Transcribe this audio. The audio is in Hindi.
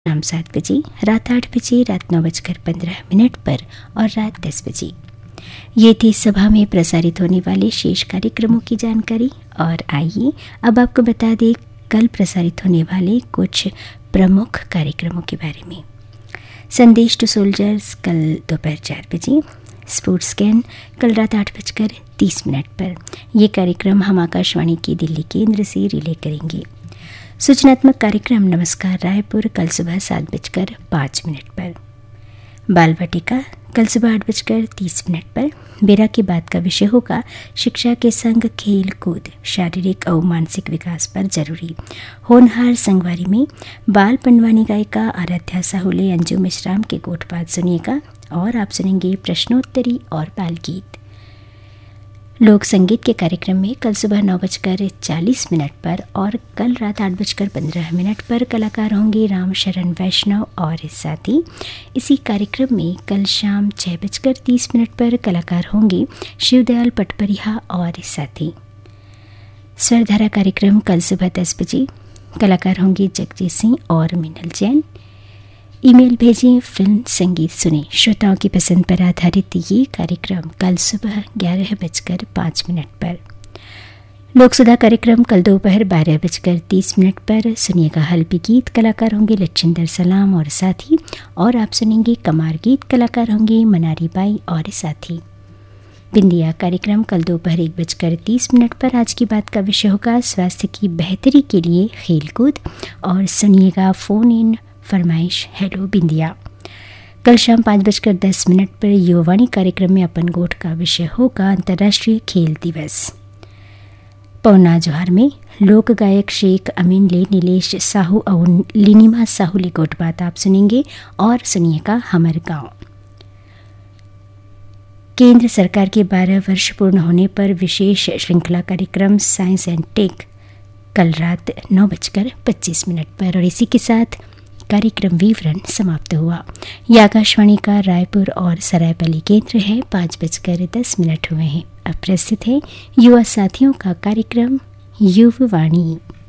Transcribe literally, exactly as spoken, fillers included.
शाम सात बजे, रात आठ बजे, रात नौ बजकर पंद्रह मिनट पर और रात दस बजे। ये थी सभा में प्रसारित होने वाले शेष कार्यक्रमों की जानकारी। और आइए अब आपको बता दें कल प्रसारित होने वाले कुछ प्रमुख कार्यक्रमों के बारे में। संदेश टू सोल्जर्स कल दोपहर चार बजे, स्पोर्ट्स स्कैन कल रात आठ बजकर तीस मिनट पर। यह कार्यक्रम हम आकाशवाणी के दिल्ली केंद्र से रिले करेंगे। सूचनात्मक कार्यक्रम नमस्कार रायपुर कल सुबह सात बजकर पाँच मिनट पर। बाल वाटिका कल सुबह आठ बजकर तीस मिनट पर। बेरा की बात का विषय होगा शिक्षा के संग खेल कूद शारीरिक और मानसिक विकास पर जरूरी। होनहार संगवारी में बाल पंडवानी गायिका आराध्या साहुले अंजू मिश्राम के गोठपात सुनिएगा। और आप सुनेंगे प्रश्नोत्तरी और बाल गीत। लोक संगीत के कार्यक्रम में कल सुबह नौ बजकर चालीस मिनट पर और कल रात आठ बजकर पंद्रह मिनट पर कलाकार होंगे राम शरण वैष्णव और साथ ही इसी कार्यक्रम में कल शाम छः बजकर तीस मिनट पर कलाकार होंगे शिवदयाल पटपरिहा और साथ ही स्वरधारा कार्यक्रम कल सुबह दस बजे। कलाकार होंगे जगजीत सिंह और मीनल जैन। ईमेल भेजें, फिल्म संगीत सुने। श्रोताओं की पसंद पर आधारित ये कार्यक्रम कल सुबह ग्यारह बजकर पाँच मिनट पर। लोकसुधा कार्यक्रम कल दोपहर बारह बजकर तीस मिनट पर सुनिएगा हल्पी गीत। कलाकार होंगे लच्छिंदर सलाम और साथी। और आप सुनेंगे कमार गीत। कलाकार होंगे मनारी बाई और साथी। बिंदिया कार्यक्रम कल दोपहर एक बजकर तीस मिनट पर। आज की बात का विषय होगा स्वास्थ्य की बेहतरी के लिए खेलकूद। और सुनिएगा फोन इन फरमाइश हेलो बिंदिया। कल शाम पाँच बजकर दस मिनट पर युवावाणी कार्यक्रम में अपन गोठ का विषय होगा अंतर्राष्ट्रीय खेल दिवस। पौना जोहार में लोक गायक शेख अमीन ले नीलेश साहू और लिनिमा साहू ले गोठ बात आप सुनेंगे। और सुनिएगा हमर गांव। केंद्र सरकार के बारह वर्ष पूर्ण होने पर विशेष श्रृंखला कार्यक्रम साइंस एंड टेक कल रात नौ बजकर पच्चीस मिनट पर। और इसी के साथ कार्यक्रम विवरण समाप्त हुआ। यह आकाशवाणी का रायपुर और सरायपल्ली केंद्र है। पाँच बजकर दस मिनट हुए हैं। अब प्रस्तुत है युवा साथियों का कार्यक्रम युववाणी।